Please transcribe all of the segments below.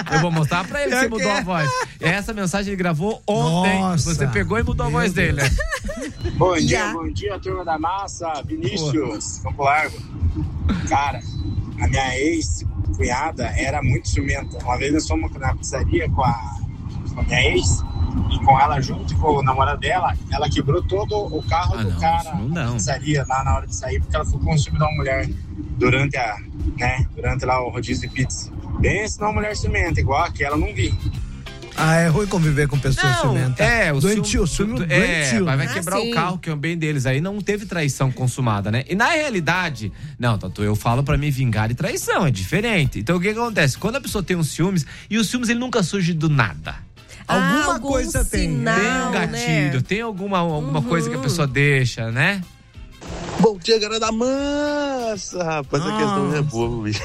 Eu vou mostrar pra ele que você mudou a voz. Essa mensagem ele gravou ontem. Nossa, você pegou e mudou a voz dele, né? Bom dia, turma da massa. Vinícius, Campo Largo. Cara, a minha ex-cunhada era muito ciumenta. Uma vez nós fomos na pizzaria com a minha ex, e com ela junto, com o namorado dela, ela quebrou todo o carro do cara na pizzaria lá na hora de sair, porque ela foi com o ciúme de uma mulher durante lá o rodízio de pizza. Pensa numa mulher ciumenta, igual aquela, não vi. É ruim conviver com pessoas ciumentas. O ciúme doentio. Vai quebrar o carro, que é o bem deles. Aí não teve traição consumada, né? E na realidade, não, Tatu, eu falo pra me vingar e traição, é diferente. Então o que acontece? Quando a pessoa tem um ciúmes, e o ciúmes ele nunca surge do nada. Alguma coisa sinal, tem um gatilho, né? Tem alguma coisa que a pessoa deixa, né? Bom dia, galera da massa, rapaz, essa questão é boa, bicho.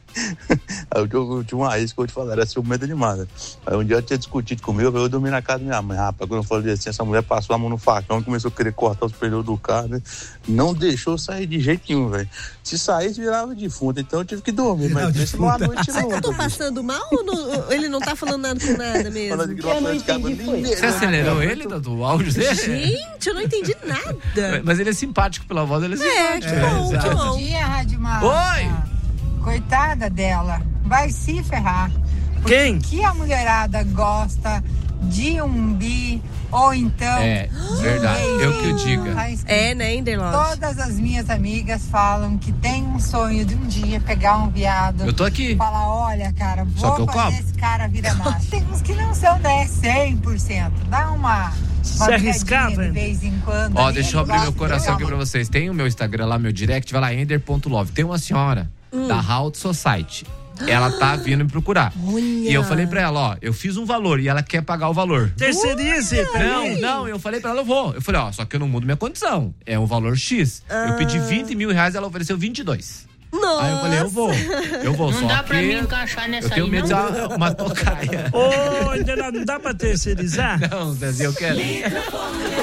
Eu tinha uma ex que eu te falar, era ciumenta demais. Aí um dia ela tinha discutido comigo, eu dormi na casa da minha mãe. Rapaz, quando eu falei assim, essa mulher passou a mão no facão e começou a querer cortar os pneus do carro, né? Não deixou sair de jeito nenhum, velho. Se saísse, virava defunto, então eu tive que dormir, mas deixa uma noite Será que eu tô passando mal ou não, ele não tá falando nada com nada mesmo? Eu não entendi. Você acelerou ele, do áudio dele? Gente, eu não entendi nada. Mas ele é simpático pela voz, ele é simpático. Que bom. Bom dia, Rádio Massa. Oi! Coitada dela, vai se ferrar. Quem? Que a mulherada gosta de um bi ou então... Verdade, eu que o diga. Né, Inderlot? Todas as minhas amigas falam que tem um sonho de um dia pegar um viado. Eu tô aqui. Falar, olha, cara, vou fazer esse cara virar macho. Tem uns que não são, né, 100%. Dá uma arriscava de vez em quando. Deixa eu abrir meu coração aqui pra vocês. Tem o meu Instagram lá, meu direct, vai lá, ender.love. Tem uma senhora da How Society. Ela tá vindo me procurar. E eu falei pra ela, eu fiz um valor e ela quer pagar o valor. Terceirize. Não, eu falei pra ela, eu vou. Eu falei, só que eu não mudo minha condição. É um valor X. Eu pedi 20 mil reais, ela ofereceu 22. Nossa. Aí eu falei, eu vou. Não só dá pra que mim encaixar nessa eu tenho aí, medo de não. uma tocaia. Não dá pra terceirizar? Não, Zezinho, eu quero.